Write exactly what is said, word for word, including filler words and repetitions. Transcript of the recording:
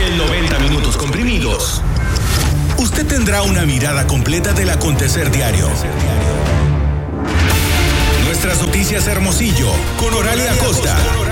En noventa minutos comprimidos, usted tendrá una mirada completa del acontecer diario. Nuestras noticias Hermosillo, con Oralia Acosta.